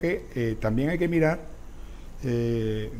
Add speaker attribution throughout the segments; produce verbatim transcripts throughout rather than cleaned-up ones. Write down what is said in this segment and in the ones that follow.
Speaker 1: que eh, también hay que mirar eh,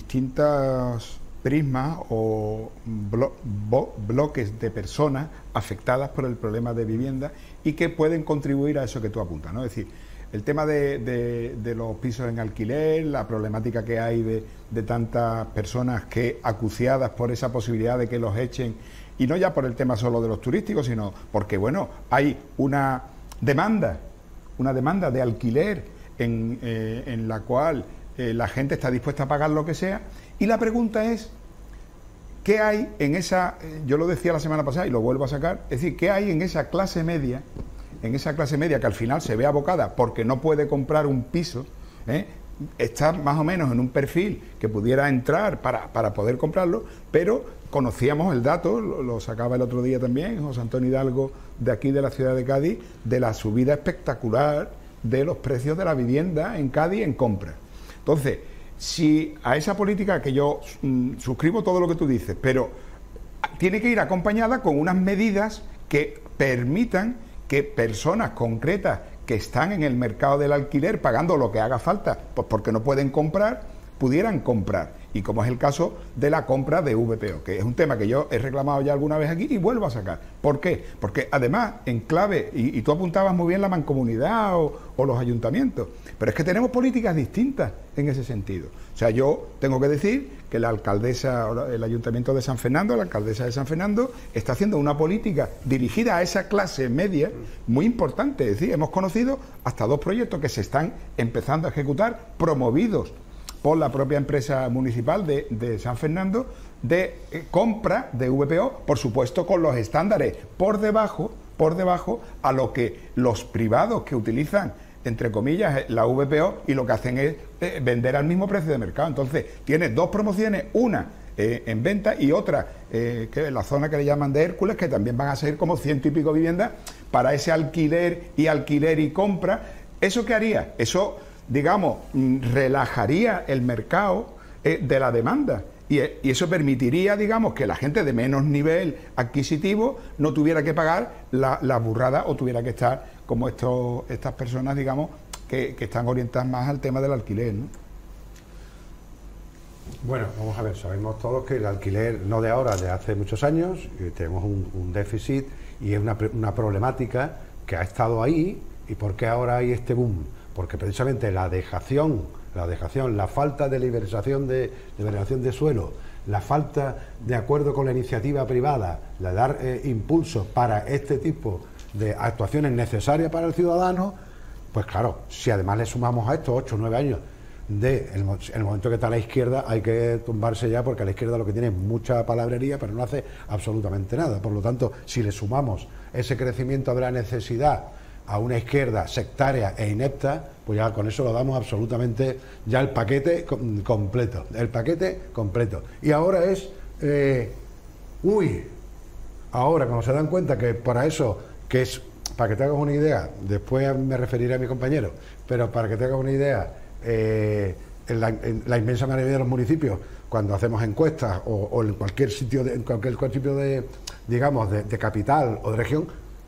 Speaker 1: distintos prismas o blo bloques de personas afectadas por el problema de vivienda y que pueden contribuir a eso que tú apuntas, ¿no? Es decir, el tema de, de, de los pisos en alquiler, la problemática que hay de, de tantas personas que acuciadas por esa posibilidad de que los echen, y no ya por el tema solo de los turísticos, sino porque, bueno, hay una demanda, una demanda de alquiler en, eh, en la cual eh, la gente está dispuesta a pagar lo que sea, y la pregunta es, ¿qué hay en esa, eh, yo lo decía la semana pasada y lo vuelvo a sacar, es decir, ¿qué hay en esa clase media, en esa clase media que al final se ve abocada porque no puede comprar un piso, ¿eh? Está más o menos en un perfil que pudiera entrar para, para poder comprarlo, pero conocíamos el dato, lo, lo sacaba el otro día también José Antonio Hidalgo, de aquí de la ciudad de Cádiz, de la subida espectacular de los precios de la vivienda en Cádiz en compra. Entonces, si a esa política, que yo mm, suscribo todo lo que tú dices, pero tiene que ir acompañada con unas medidas que permitan que personas concretas que están en el mercado del alquiler pagando lo que haga falta, pues porque no pueden comprar, pudieran comprar. Y como es el caso de la compra de V P O, que es un tema que yo he reclamado ya alguna vez aquí y vuelvo a sacar. ¿Por qué? Porque además, en clave, y, y tú apuntabas muy bien la mancomunidad o, o los ayuntamientos, pero es que tenemos políticas distintas en ese sentido. O sea, yo tengo que decir que la alcaldesa, el ayuntamiento de San Fernando, la alcaldesa de San Fernando, está haciendo una política dirigida a esa clase media muy importante. Es decir, hemos conocido hasta dos proyectos que se están empezando a ejecutar, promovidos por la propia empresa municipal de, de San Fernando, de eh, compra de V P O, por supuesto con los estándares por debajo, por debajo a lo que los privados que utilizan, entre comillas, la V P O, y lo que hacen es eh, vender al mismo precio de mercado. Entonces, tienes dos promociones, una eh, en venta y otra eh, que en la zona que le llaman de Hércules, que también van a ser como ciento y pico viviendas para ese alquiler y alquiler y compra. ¿Eso qué haría? Eso, digamos, relajaría el mercado eh, de la demanda y, y eso permitiría, digamos, que la gente de menos nivel adquisitivo no tuviera que pagar la, la burrada o tuviera que estar como estos, estas personas, digamos, que, que están orientadas más al tema del alquiler, ¿no?
Speaker 2: Bueno, vamos a ver, sabemos todos que el alquiler, no de ahora, de hace muchos años, eh, tenemos un, un déficit y es una, una problemática que ha estado ahí. ¿Y por qué ahora hay este boom? Porque precisamente la dejación, la dejación, la falta de liberalización de, de, liberalización de suelo, la falta de acuerdo con la iniciativa privada, de dar eh, impulso para este tipo de actuaciones necesarias para el ciudadano, pues claro, si además le sumamos a estos ocho o nueve años de el, el momento que está a la izquierda, hay que tumbarse ya, porque a la izquierda lo que tiene es mucha palabrería, pero no hace absolutamente nada. Por lo tanto, si le sumamos ese crecimiento de la necesidad a una izquierda sectaria e inepta, pues ya con eso lo damos absolutamente ya el paquete completo, el paquete completo. Y ahora es, eh, uy, ahora cuando se dan cuenta que para eso, que es, para que te hagas una idea, después me referiré a mi compañero, pero para que te hagas una idea, eh, en, la, en la inmensa mayoría de los municipios, cuando hacemos encuestas o, o en cualquier sitio, de, en cualquier sitio de, digamos, de, de capital o de región,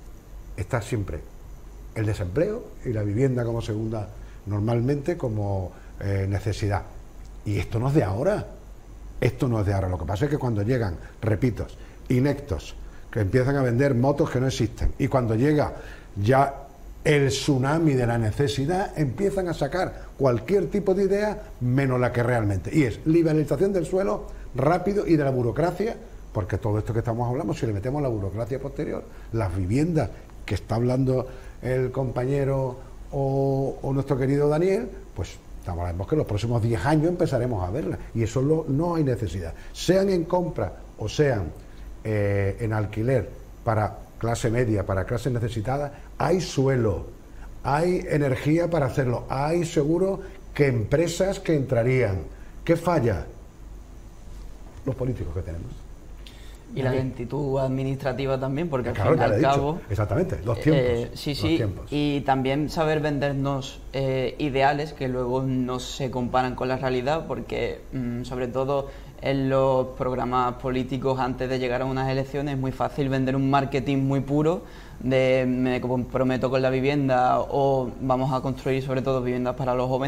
Speaker 2: está siempre el desempleo y la vivienda como segunda, normalmente como eh, necesidad. Y esto no es de ahora, esto no es de ahora. Lo que pasa es que cuando llegan, repito, inectos, que empiezan a vender motos que no existen, y cuando llega ya el tsunami de la necesidad, empiezan a sacar cualquier tipo de idea menos la que realmente, y es liberalización del suelo rápido y de la burocracia, porque todo esto que estamos hablando, si le metemos la burocracia posterior, las viviendas que está hablando el compañero o, o nuestro querido Daniel, pues sabemos que en los próximos diez años empezaremos a verla, y eso lo, no hay necesidad, sean en compra o sean eh, en alquiler para clase media, para clase necesitada, hay suelo, hay energía para hacerlo, hay seguro que empresas que entrarían. ¿Qué falla? Los políticos que tenemos.
Speaker 3: Y la lentitud administrativa también, porque al
Speaker 2: claro,
Speaker 3: fin y al cabo...
Speaker 2: Exactamente, los tiempos.
Speaker 3: Eh, sí, sí,
Speaker 2: los tiempos.
Speaker 3: Y también saber vendernos eh, ideales que luego no se comparan con la realidad, porque mmm, sobre todo en los programas políticos antes de llegar a unas elecciones es muy fácil vender un marketing muy puro de me comprometo con la vivienda o vamos a construir sobre todo viviendas para los jóvenes.